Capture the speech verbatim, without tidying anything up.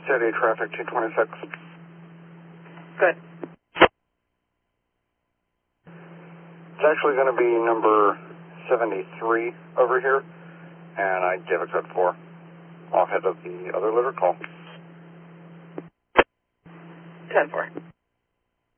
City traffic two twenty-six. Good. It's actually going to be number seventy-three over here, and I gave a code four. I'll head up the other liver call. ten four.